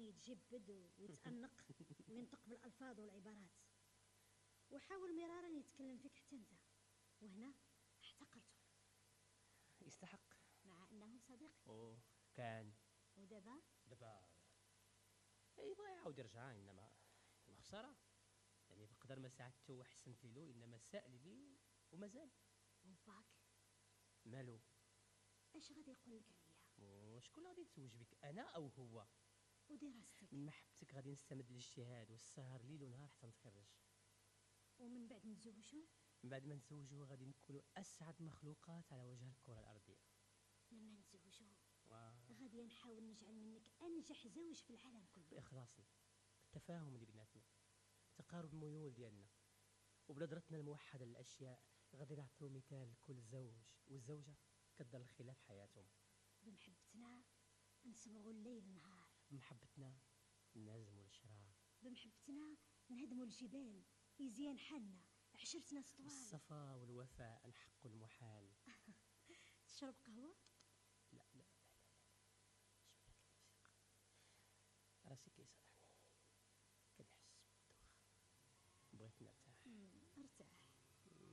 يتجبد ويتأنق وينطق بالألفاظ والعبارات، وحاول مرارا يتكلم فيك حتى انت، وهنا احتقرته يستحق مع انه صديقي. كان ودابا يبغى يعاود يرجع، انما خساره. يعني بقدر ما ساعدته وحسنت له، انما سأل لي ومازال. وفاك مالو؟ اش غادي يقول لك عليا؟ وشكون غادي يتزوج بك، انا او هو؟ ودراستك من محبتك غادي نستمد الاجتهاد والسهر ليل ونهار حتى نتخرج. ومن بعد نتزوجوا؟ من بعد ما نتزوجوا غادي نكونوا اسعد مخلوقات على وجه الكره الارضيه. لما نتزوجوا غادي نحاول نجعل منك انجح زوج في العالم كله، باخلاصنا، بالتفاهم اللي بيناتنا، تقارب الميول ديالنا، وبنظرتنا الموحده للاشياء. غادي نعطيو مثال لكل زوج والزوجه كدار الخلاف حياتهم. بمحبتنا نصبغوا الليل نهار، بمحبتنا نهزموا الاشرار، بمحبتنا نهدموا الجبال، يزيان حالنا عشرتنا سطوال. الصفا والوفاء نحق المحال. تشرب قهوة؟ لا لا لا لا, لا. شبك الموسيقى، راسي كيصدعني، كنحس بالدوخ، بغيت نرتاح. ارتاح.